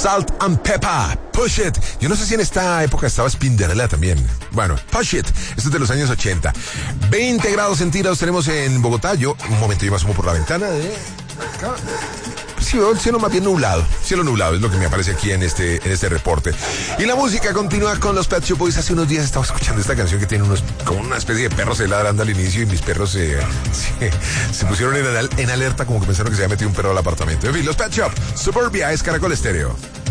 Salt and Pepper, Push It. Yo no sé si en esta época estaba Spinderella también. Bueno, Push It, esto es de los años 80. 20 grados centígrados tenemos en Bogotá. Yo, un momento, yo me asomo por la ventana de acá. Sí, veo el cielo más bien nublado. Cielo nublado es lo que me aparece aquí en este reporte. Y la música continúa con los Pet Shop Boys. Hace unos días estaba escuchando esta canción que tiene como una especie de perros ladrando al inicio y mis perros se pusieron en alerta como que pensaron que se había metido un perro al apartamento. En fin, los Pet Shop, Suburbia es Caracol Estéreo.